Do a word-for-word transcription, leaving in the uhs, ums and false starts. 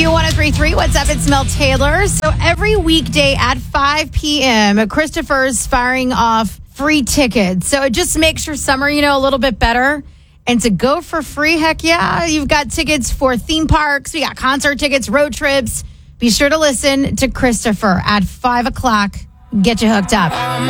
Q one oh three point three. What's up? It's Mel Taylor. So every weekday at five p.m., Christopher's firing off free tickets. So it just makes your summer, you know, a little bit better. And to go for free, heck yeah, you've got tickets for theme parks. We got concert tickets, road trips. Be sure to listen to Christopher at five o'clock. Get you hooked up.